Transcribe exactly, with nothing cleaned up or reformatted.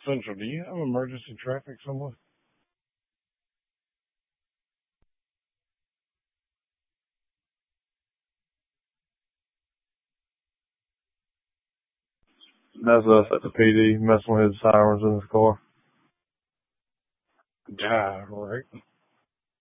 Central, do you have emergency traffic somewhere? That's us at the P D messing with his sirens in his car. Yeah, right.